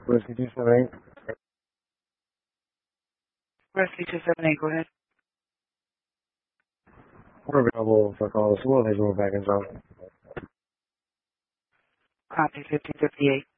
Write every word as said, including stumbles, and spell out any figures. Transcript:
Whiskey two seven eight. Whiskey two seven eight, go ahead. We're available for calls. We'll have you back in zone. Copy fifteen fifty-eight.